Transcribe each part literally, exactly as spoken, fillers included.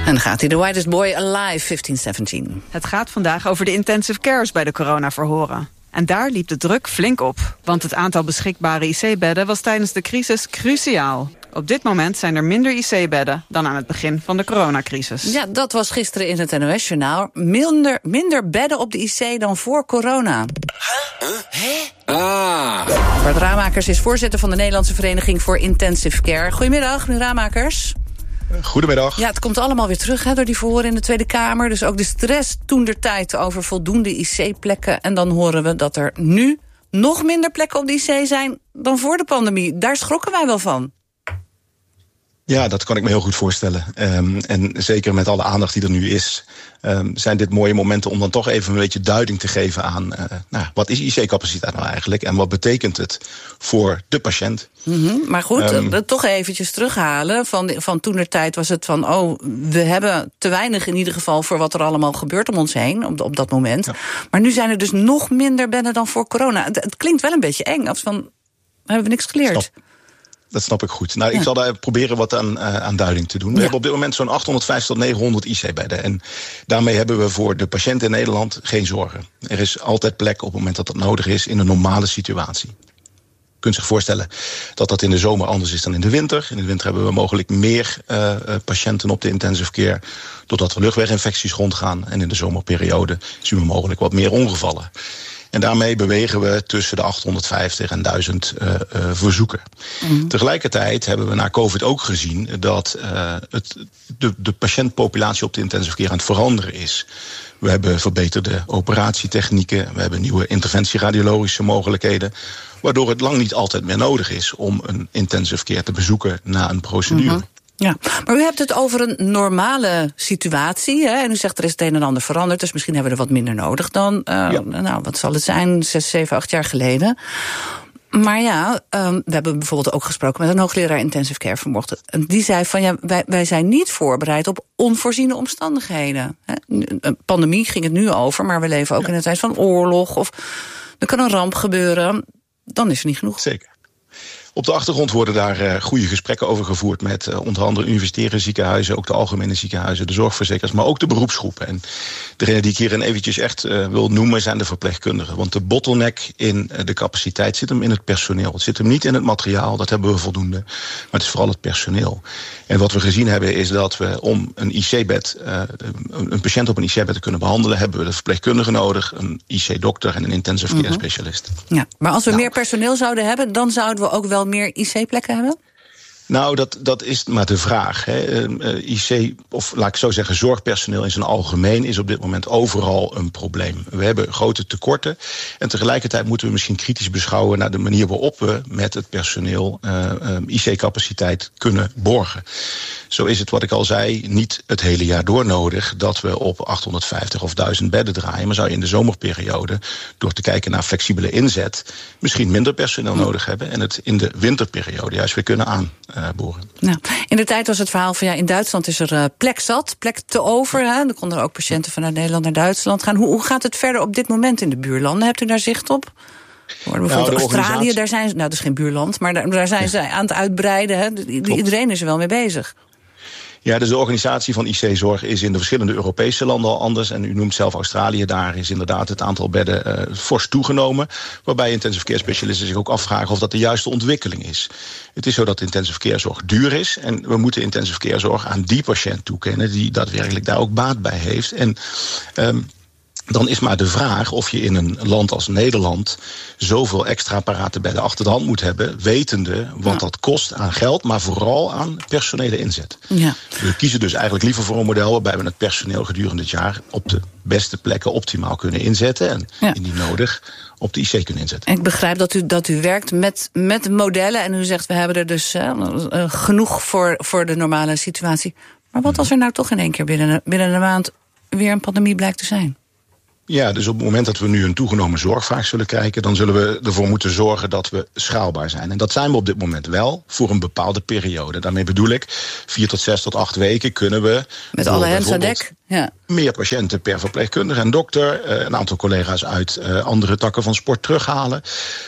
En dan gaat hij, The Whitest Boy Alive, vijftien zeventien. Het gaat vandaag over de intensive cares bij de coronaverhoren. En daar liep de druk flink op. Want het aantal beschikbare I C-bedden was tijdens de crisis cruciaal. Op dit moment zijn er minder I C-bedden dan aan het begin van de coronacrisis. Ja, dat was gisteren in het N O S-journaal. Minder, minder bedden op de I C dan voor corona. Huh? Huh? Ah. Bart Raamakers is voorzitter van de Nederlandse Vereniging voor Intensive Care. Goedemiddag, meneer Raamakers. Goedemiddag. Ja, het komt allemaal weer terug hè, door die verhoren in de Tweede Kamer. Dus ook de stress toentertijd over voldoende I C-plekken. En dan horen we dat er nu nog minder plekken op de I C zijn dan voor de pandemie. Daar schrokken wij wel van. Ja, dat kan ik me heel goed voorstellen. Um, en zeker met alle aandacht die er nu is, um, zijn dit mooie momenten om dan toch even een beetje duiding te geven aan uh, nou, wat is I C-capaciteit nou eigenlijk en wat betekent het voor de patiënt. Mm-hmm, maar goed, um, uh, toch eventjes terughalen. Van, van toenertijd was het van, oh, we hebben te weinig in ieder geval voor wat er allemaal gebeurt om ons heen op, op dat moment. Ja. Maar nu zijn er dus nog minder bedden dan voor corona. Het, het klinkt wel een beetje eng, als van, hebben we niks geleerd. Stop. Dat snap ik goed. Nou, ja. Ik zal daar proberen wat aan, uh, aan duiding te doen. We ja. hebben op dit moment zo'n achthonderdvijftig tot negenhonderd I C-bedden. En daarmee hebben we voor de patiënt in Nederland geen zorgen. Er is altijd plek op het moment dat dat nodig is in een normale situatie. Je kunt zich voorstellen dat dat in de zomer anders is dan in de winter. In de winter hebben we mogelijk meer uh, patiënten op de intensive care, doordat er luchtweginfecties rondgaan. En in de zomerperiode zien we mogelijk wat meer ongevallen. En daarmee bewegen we tussen de achthonderdvijftig en duizend uh, uh, verzoeken. Mm. Tegelijkertijd hebben we na COVID ook gezien dat uh, het, de, de patiëntpopulatie op de intensive care aan het veranderen is. We hebben verbeterde operatietechnieken, we hebben nieuwe interventieradiologische mogelijkheden, waardoor het lang niet altijd meer nodig is om een intensive care te bezoeken na een procedure. Mm-hmm. Ja, maar u hebt het over een normale situatie. Hè? En u zegt er is het een en ander veranderd, dus misschien hebben we er wat minder nodig dan, uh, ja. nou, wat zal het zijn, zes, zeven, acht jaar geleden. Maar ja, um, we hebben bijvoorbeeld ook gesproken met een hoogleraar intensive care vanmorgen. En die zei van, ja, wij, wij zijn niet voorbereid op onvoorziene omstandigheden. Hè? Een pandemie ging het nu over, maar we leven ook ja. in een tijd van oorlog, of er kan een ramp gebeuren. Dan is er niet genoeg. Zeker. Op de achtergrond worden daar uh, goede gesprekken over gevoerd met uh, onder andere universitaire ziekenhuizen, ook de algemene ziekenhuizen, de zorgverzekeraars, maar ook de beroepsgroepen. En degene die ik hierin eventjes echt uh, wil noemen zijn de verpleegkundigen. Want de bottleneck in uh, de capaciteit zit hem in het personeel. Het zit hem niet in het materiaal, dat hebben we voldoende. Maar het is vooral het personeel. En wat we gezien hebben is dat we om een I C-bed, uh, een patiënt op een I C-bed te kunnen behandelen, hebben we de verpleegkundige nodig, een I C-dokter en een intensive care mm-hmm. specialist. Ja, maar als we nou, meer personeel zouden hebben, dan zouden we ook wel meer I C-plekken hebben? Nou, dat, dat is maar de vraag. Hè. Uh, I C, of laat ik zo zeggen, zorgpersoneel in zijn algemeen is op dit moment overal een probleem. We hebben grote tekorten en tegelijkertijd moeten we misschien kritisch beschouwen naar de manier waarop we met het personeel uh, uh, I C-capaciteit kunnen borgen. Zo is het, wat ik al zei, niet het hele jaar door nodig dat we op achthonderdvijftig of duizend bedden draaien. Maar zou je in de zomerperiode, door te kijken naar flexibele inzet, misschien minder personeel nodig hebben en het in de winterperiode juist weer kunnen aanboren. Nou, in de tijd was het verhaal van ja, in Duitsland is er uh, plek zat, plek te over. Hè? Er konden er ook patiënten vanuit Nederland naar Duitsland gaan. Hoe, hoe gaat het verder op dit moment in de buurlanden? Hebt u daar zicht op? Bijvoorbeeld nou, Australië, organisatie... daar zijn ze, nou dat is geen buurland, maar daar, daar zijn ja. ze aan het uitbreiden. Hè? Iedereen is er wel mee bezig. Ja, dus de organisatie van I C-zorg is in de verschillende Europese landen al anders. En u noemt zelf Australië, daar is inderdaad het aantal bedden uh, fors toegenomen. Waarbij intensive care specialisten zich ook afvragen of dat de juiste ontwikkeling is. Het is zo dat intensive care zorg duur is. En we moeten intensive care zorg aan die patiënt toekennen die daadwerkelijk daar ook baat bij heeft. En um, dan is maar de vraag of je in een land als Nederland zoveel extra parate bedden achter de hand moet hebben, wetende wat ja. dat kost aan geld, maar vooral aan personele inzet. Ja. We kiezen dus eigenlijk liever voor een model waarbij we het personeel gedurende het jaar op de beste plekken optimaal kunnen inzetten en ja. indien nodig op de I C kunnen inzetten. Ik begrijp dat u, dat u werkt met, met modellen en u zegt we hebben er dus uh, uh, genoeg voor, voor de normale situatie. Maar wat als er nou toch in één keer binnen, binnen een maand weer een pandemie blijkt te zijn? Ja, dus op het moment dat we nu een toegenomen zorgvraag zullen krijgen, dan zullen we ervoor moeten zorgen dat we schaalbaar zijn. En dat zijn we op dit moment wel, voor een bepaalde periode. Daarmee bedoel ik, vier tot zes tot acht weken kunnen we met alle hens aan dek. Ja. Meer patiënten per verpleegkundige en dokter, een aantal collega's uit andere takken van sport terughalen,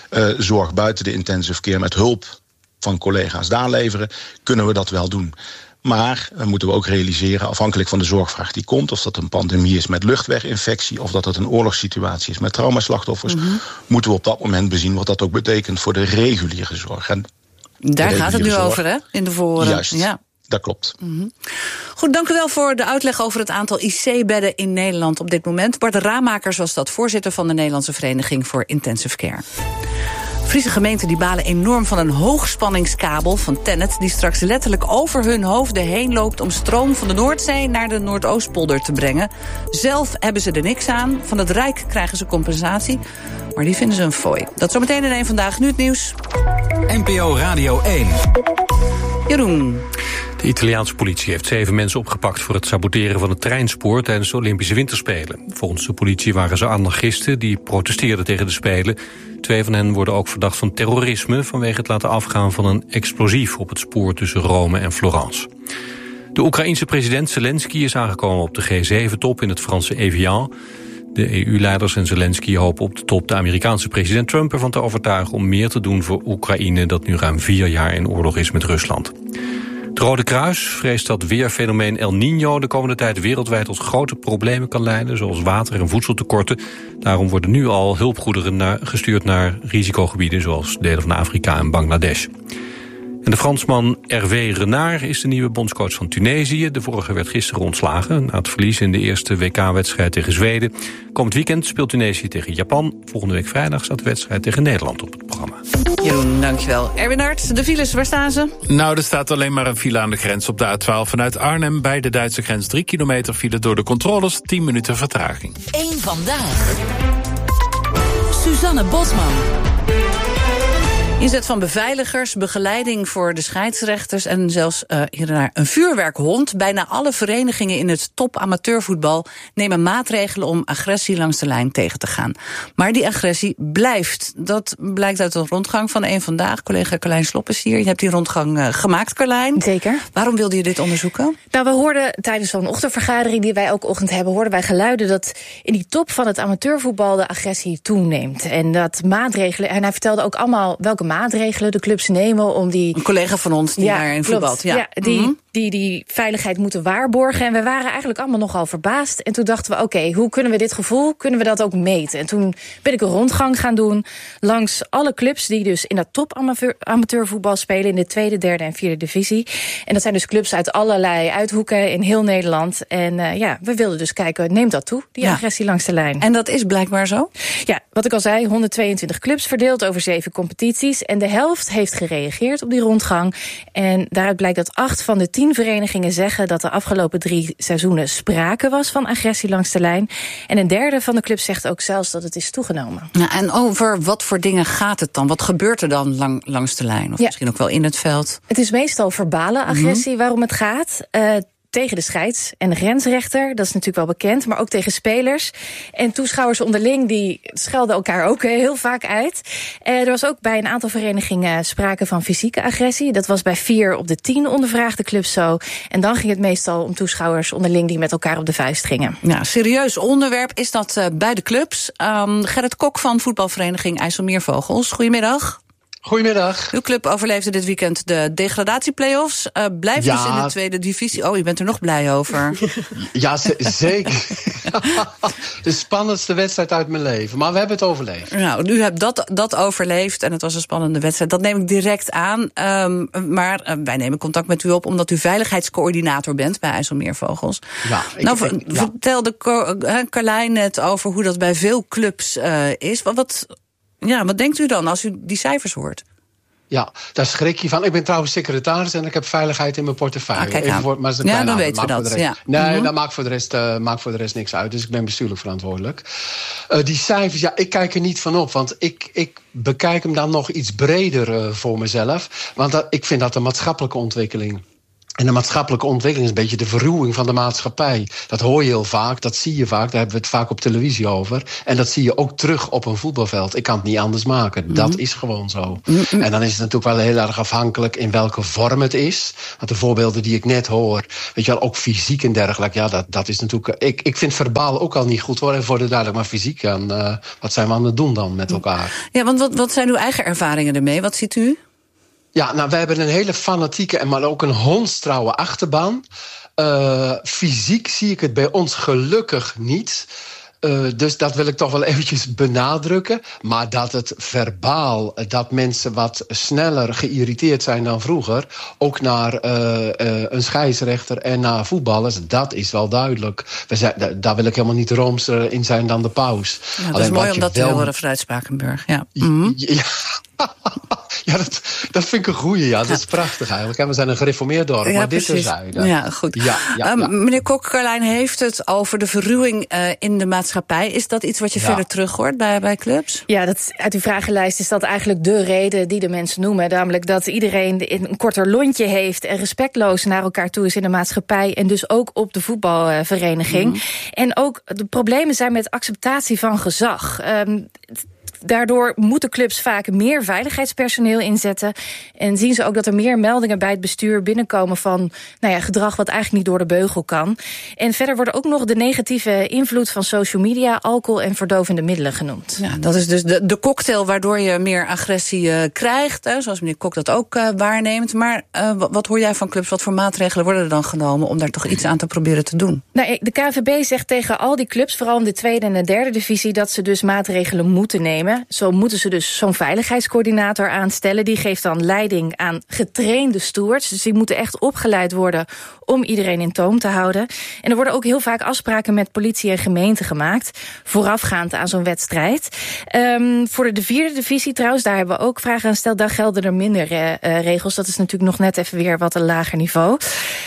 zorg buiten de intensive care met hulp van collega's daar leveren, kunnen we dat wel doen. Maar dan moeten we ook realiseren, afhankelijk van de zorgvraag die komt, of dat een pandemie is met luchtweginfectie, of dat het een oorlogssituatie is met traumaslachtoffers, mm-hmm. moeten we op dat moment bezien wat dat ook betekent voor de reguliere zorg. En Daar gaat het nu zorg, over, hè? In de voorhoren. Juist. Ja. Dat klopt. Mm-hmm. Goed, dank u wel voor de uitleg over het aantal I C-bedden in Nederland op dit moment. Bart Raamakers was dat, voorzitter van de Nederlandse Vereniging voor Intensive Care. Friese gemeenten die balen enorm van een hoogspanningskabel van Tennet, die straks letterlijk over hun hoofden heen loopt om stroom van de Noordzee naar de Noordoostpolder te brengen. Zelf hebben ze er niks aan. Van het Rijk krijgen ze compensatie, maar die vinden ze een fooi. Dat zometeen in één Vandaag. Nu het nieuws. N P O Radio één. Jeroen. De Italiaanse politie heeft zeven mensen opgepakt voor het saboteren van het treinspoor tijdens de Olympische Winterspelen. Volgens de politie waren ze anarchisten die protesteerden tegen de Spelen. Twee van hen worden ook verdacht van terrorisme vanwege het laten afgaan van een explosief op het spoor tussen Rome en Florence. De Oekraïense president Zelensky is aangekomen op de G zeven top in het Franse Evian. De E U-leiders en Zelensky hopen op de top de Amerikaanse president Trump ervan te overtuigen om meer te doen voor Oekraïne, dat nu ruim vier jaar in oorlog is met Rusland. Het Rode Kruis vreest dat weerfenomeen El Niño de komende tijd wereldwijd tot grote problemen kan leiden, zoals water- en voedseltekorten. Daarom worden nu al hulpgoederen naar, gestuurd naar risicogebieden zoals delen van Afrika en Bangladesh. En de Fransman Hervé Renard is de nieuwe bondscoach van Tunesië. De vorige werd gisteren ontslagen na het verlies in de eerste W K-wedstrijd tegen Zweden. Komend weekend speelt Tunesië tegen Japan. Volgende week vrijdag staat de wedstrijd tegen Nederland op het programma. Jeroen, dankjewel. Erwin Hart, de files, waar staan ze? Nou, er staat alleen maar een file aan de grens op de A twaalf vanuit Arnhem. Bij de Duitse grens drie kilometer file door de controles, tien minuten vertraging. Eén Vandaag. Suzanne Bosman. Inzet van beveiligers, begeleiding voor de scheidsrechters en zelfs uh, hiernaar een vuurwerkhond. Bijna alle verenigingen in het top-amateurvoetbal nemen maatregelen om agressie langs de lijn tegen te gaan. Maar die agressie blijft. Dat blijkt uit de rondgang van één Vandaag. Collega Carlijn Slop is hier. Je hebt die rondgang uh, gemaakt, Carlijn. Zeker. Waarom wilde je dit onderzoeken? Nou, we hoorden tijdens zo'n ochtendvergadering die wij elke ochtend hebben, hoorden wij geluiden dat in die top van het amateurvoetbal de agressie toeneemt. En dat maatregelen, en hij vertelde ook allemaal welke maatregelen de clubs nemen om die... Een collega van ons die ja, daarin klopt. voetbalt. Ja, ja die, mm-hmm. die die veiligheid moeten waarborgen. En we waren eigenlijk allemaal nogal verbaasd. En toen dachten we, oké, okay, hoe kunnen we dit gevoel, kunnen we dat ook meten? En toen ben ik een rondgang gaan doen langs alle clubs die dus in dat top amateurvoetbal spelen in de tweede, derde en vierde divisie. En dat zijn dus clubs uit allerlei uithoeken in heel Nederland. En uh, ja, we wilden dus kijken, neemt dat toe, die ja. agressie langs de lijn? En dat is blijkbaar zo? Ja, wat ik al zei, honderdtweeëntwintig clubs verdeeld over zeven competities. En de helft heeft gereageerd op die rondgang. En daaruit blijkt dat acht van de tien verenigingen zeggen dat de afgelopen drie seizoenen sprake was van agressie langs de lijn. En een derde van de clubs zegt ook zelfs dat het is toegenomen. Ja, en over wat voor dingen gaat het dan? Wat gebeurt er dan lang, langs de lijn? Of ja. misschien ook wel in het veld? Het is meestal verbale agressie mm-hmm. waarom het gaat. Uh, Tegen de scheids- en de grensrechter, dat is natuurlijk wel bekend, maar ook tegen spelers. En toeschouwers onderling, die schelden elkaar ook heel vaak uit. Uh, er was ook bij een aantal verenigingen sprake van fysieke agressie. Dat was bij vier op de tien ondervraagde clubs zo. En dan ging het meestal om toeschouwers onderling die met elkaar op de vuist gingen. Ja, serieus onderwerp is dat uh, bij de clubs. Um, Gerrit Kok van voetbalvereniging IJsselmeervogels. Goedemiddag. Goedemiddag. Uw club overleefde dit weekend de degradatieplay-offs. Uh, blijft ja. dus in de tweede divisie. Oh, je bent er nog blij over. Ja, z- zeker. De spannendste wedstrijd uit mijn leven. Maar we hebben het overleefd. Nou, u hebt dat, dat overleefd en het was een spannende wedstrijd. Dat neem ik direct aan. Um, maar uh, wij nemen contact met u op omdat u veiligheidscoördinator bent bij IJsselmeervogels. Ja, ik, nou, ik, ja. vertelde uh, Carlijn net over hoe dat bij veel clubs uh, is. Wat... wat Ja, wat denkt u dan als u die cijfers hoort? Ja, daar schrik je van. Ik ben trouwens secretaris en ik heb veiligheid in mijn portefeuille. Ah, kijk aan. Voor, maar ja, dan weten we dat. Ja. Nee, mm-hmm. dat maakt voor, de rest, uh, maakt voor de rest niks uit. Dus ik ben bestuurlijk verantwoordelijk. Uh, die cijfers, ja, ik kijk er niet van op. Want ik, ik bekijk hem dan nog iets breder uh, voor mezelf. Want dat, ik vind dat een maatschappelijke ontwikkeling. En de maatschappelijke ontwikkeling is een beetje de verruwing van de maatschappij. Dat hoor je heel vaak, dat zie je vaak, daar hebben we het vaak op televisie over. En dat zie je ook terug op een voetbalveld. Ik kan het niet anders maken, mm-hmm. dat is gewoon zo. Mm-hmm. En dan is het natuurlijk wel heel erg afhankelijk in welke vorm het is. Want de voorbeelden die ik net hoor, weet je wel, ook fysiek en dergelijke. Ja, dat, dat is natuurlijk... Ik, ik vind verbaal ook al niet goed hoor, en voor de duidelijk, maar fysiek, dan, uh, wat zijn we aan het doen dan met elkaar? Ja, want wat, wat zijn uw eigen ervaringen ermee? Wat ziet u? Ja, nou, we hebben een hele fanatieke, maar ook een hondstrouwe achterban. Uh, fysiek zie ik het bij ons gelukkig niet. Uh, dus dat wil ik toch wel eventjes benadrukken. Maar dat het verbaal, dat mensen wat sneller geïrriteerd zijn dan vroeger, ook naar uh, uh, een scheidsrechter en naar voetballers, dat is wel duidelijk. We zijn, daar wil ik helemaal niet roomser in zijn dan de paus. Ja, dat Alleen is mooi om dat wel te horen vanuit Spakenburg. Ja. Mm-hmm. Ja. Ja, dat, dat vind ik een goeie, ja. Dat is prachtig eigenlijk. En we zijn een gereformeerd dorp, ja, maar dit terzijde. Ja, goed. Ja, ja, um, ja. Meneer Kok, Carlijn heeft het over de verruwing uh, in de maatschappij. Is dat iets wat je ja. verder terug hoort bij, bij clubs? Ja, dat, uit uw vragenlijst is dat eigenlijk de reden die de mensen noemen. Namelijk dat iedereen een korter lontje heeft en respectloos naar elkaar toe is in de maatschappij. En dus ook op de voetbalvereniging. Mm-hmm. En ook de problemen zijn met acceptatie van gezag. Um, Daardoor moeten clubs vaak meer veiligheidspersoneel inzetten. En zien ze ook dat er meer meldingen bij het bestuur binnenkomen van nou ja, gedrag wat eigenlijk niet door de beugel kan. En verder wordt ook nog de negatieve invloed van social media, alcohol en verdovende middelen genoemd. Ja, dat is dus de, de cocktail waardoor je meer agressie uh, krijgt. Hè, zoals meneer Kok dat ook uh, waarneemt. Maar uh, wat, wat hoor jij van clubs? Wat voor maatregelen worden er dan genomen om daar toch iets aan te proberen te doen? Nou, de K N V B zegt tegen al die clubs, vooral in de tweede en de derde divisie, dat ze dus maatregelen moeten nemen. Zo moeten ze dus zo'n veiligheidscoördinator aanstellen. Die geeft dan leiding aan getrainde stewards. Dus die moeten echt opgeleid worden om iedereen in toom te houden. En er worden ook heel vaak afspraken met politie en gemeente gemaakt, voorafgaand aan zo'n wedstrijd. Um, voor de vierde divisie trouwens, daar hebben we ook vragen aan gesteld. Daar gelden er minder uh, regels. Dat is natuurlijk nog net even weer wat een lager niveau.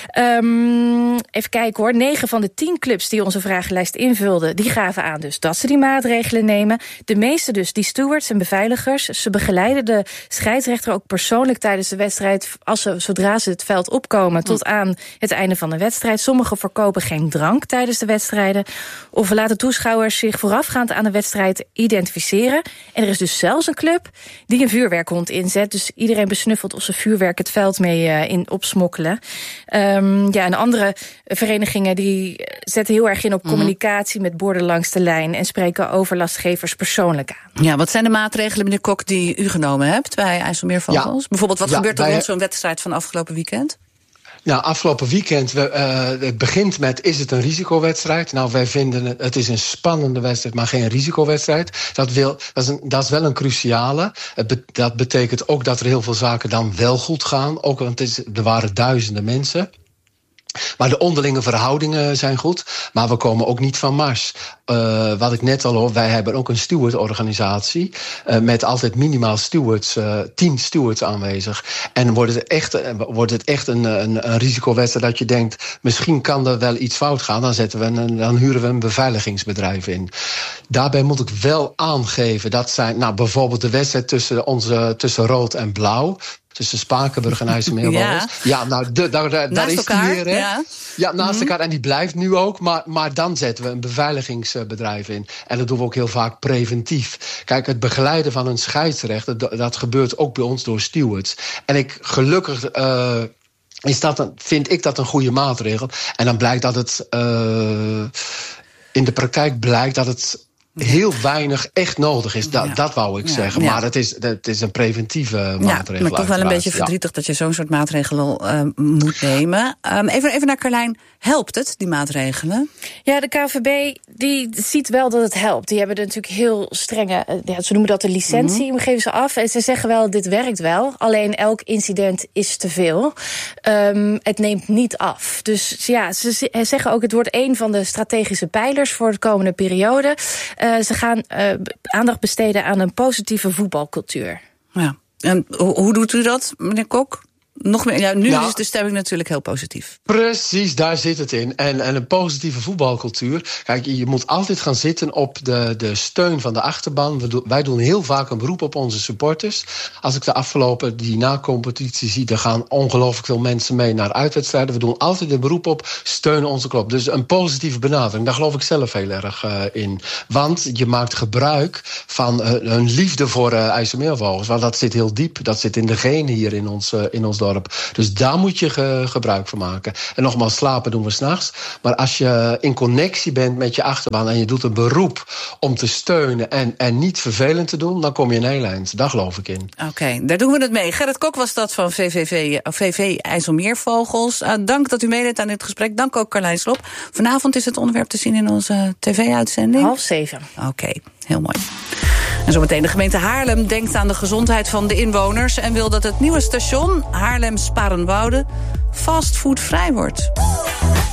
Um, even kijken hoor. Negen van de tien clubs die onze vragenlijst invulden, die gaven aan dus dat ze die maatregelen nemen. De meeste dus die stewards en beveiligers. Ze begeleiden de scheidsrechter ook persoonlijk tijdens de wedstrijd, als ze, zodra ze het veld opkomen, tot aan het einde van de wedstrijd. Sommigen verkopen geen drank tijdens de wedstrijden. Of laten toeschouwers zich voorafgaand aan de wedstrijd identificeren. En er is dus zelfs een club die een vuurwerkhond inzet. Dus iedereen besnuffelt of ze vuurwerk het veld mee uh, in opsmokkelen. Um, ja, en andere verenigingen die zetten heel erg in op communicatie met borden langs de lijn en spreken overlastgevers persoonlijk aan. Ja, wat zijn de maatregelen, meneer Kok, die u genomen hebt bij IJsselmeervogels? Ja. Bijvoorbeeld, wat ja, gebeurt er wij... rond zo'n wedstrijd van afgelopen weekend? Nou, afgelopen weekend, we, uh, het begint met, is het een risicowedstrijd? Nou, wij vinden het, het is een spannende wedstrijd, maar geen risicowedstrijd. Dat, wil, dat, is, een, dat is wel een cruciale. Het be, dat betekent ook dat er heel veel zaken dan wel goed gaan. Ook, want het is, er waren duizenden mensen. Maar de onderlinge verhoudingen zijn goed. Maar we komen ook niet van Mars. Uh, wat ik net al hoor, wij hebben ook een stewardorganisatie. Uh, met altijd minimaal stewards, uh, tien stewards aanwezig. En wordt het echt, uh, wordt het echt een, een, een risicowedstrijd dat je denkt, misschien kan er wel iets fout gaan. Dan, zetten we een, dan huren we een beveiligingsbedrijf in. Daarbij moet ik wel aangeven, dat zijn nou, bijvoorbeeld de wedstrijd tussen, onze, tussen rood en blauw. Tussen Spakenburg en IJsselmeervogels. Ja. ja, nou, de, daar, daar, daar is elkaar, die weer, hè? Ja, ja naast mm-hmm. elkaar. En die blijft nu ook. Maar, maar dan zetten we een beveiligingsbedrijf in. En dat doen we ook heel vaak preventief. Kijk, het begeleiden van een scheidsrechter, dat, dat gebeurt ook bij ons door stewards. En ik gelukkig Uh, is dat een, vind ik dat een goede maatregel. En dan blijkt dat het Uh, in de praktijk blijkt dat het heel weinig echt nodig is. Da- ja. Dat wou ik ja, zeggen. Ja. Maar het is, het is een preventieve maatregel. Ja, maar toch wel een beetje verdrietig ja. dat je zo'n soort maatregelen uh, moet nemen. Um, even, even naar Carlijn. Helpt het, die maatregelen? Ja, de K N V B die ziet wel dat het helpt. Die hebben er natuurlijk heel strenge, ja, ze noemen dat de licentie, mm-hmm. geven ze af. En ze zeggen wel, dit werkt wel. Alleen elk incident is te veel. Um, het neemt niet af. Dus ja, ze zeggen ook, het wordt een van de strategische pijlers voor de komende periode. Uh, ze gaan uh, aandacht besteden aan een positieve voetbalcultuur. Ja. En hoe, hoe doet u dat, meneer Kok? Nog meer, ja, nu nou, is de stemming natuurlijk heel positief. Precies, daar zit het in. En, en een positieve voetbalcultuur. Kijk, je moet altijd gaan zitten op de, de steun van de achterban. We do, wij doen heel vaak een beroep op onze supporters. Als ik de afgelopen, die na-competitie zie, er gaan ongelooflijk veel mensen mee naar uitwedstrijden. We doen altijd een beroep op, steun onze club. Dus een positieve benadering, daar geloof ik zelf heel erg uh, in. Want je maakt gebruik van uh, een liefde voor uh, IJsselmeervogels. Want dat zit heel diep, dat zit in de genen hier in ons, uh, in ons dorp. dorp. Dus daar moet je ge- gebruik van maken. En nogmaals, slapen doen we 's nachts. Maar als je in connectie bent met je achterban en je doet een beroep om te steunen en, en niet vervelend te doen, dan kom je een heel eind. Daar geloof ik in. Oké, okay, daar doen we het mee. Gerrit Kok was dat van V V V, V V IJsselmeervogels. Uh, dank dat u meedeed aan dit gesprek. Dank ook Carlijn Slop. Vanavond is het onderwerp te zien in onze tv-uitzending. Half zeven. Oké, okay, heel mooi. En zometeen de gemeente Haarlem denkt aan de gezondheid van de inwoners en wil dat het nieuwe station Haarlem-Sparenwoude fastfoodvrij wordt.